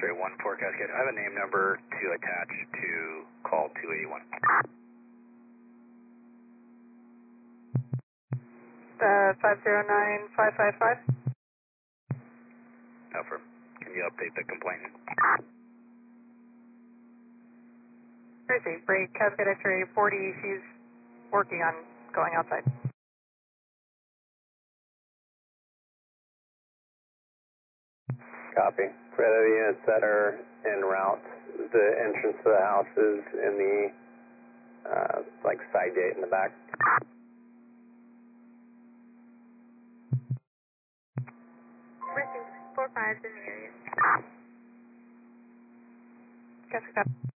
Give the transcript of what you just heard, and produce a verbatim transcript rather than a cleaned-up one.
X-ray one four Cascade. I have a name number to attach to call two eighty-one. Uh, five zero nine five five five. Affirm. Can you update the complainant? Thursday, break Cascade X-ray forty. She's working on going outside. Copy. For the units that are en route, the entrance to the house is in the uh, like side gate in the back. Four five in the area. Cascade.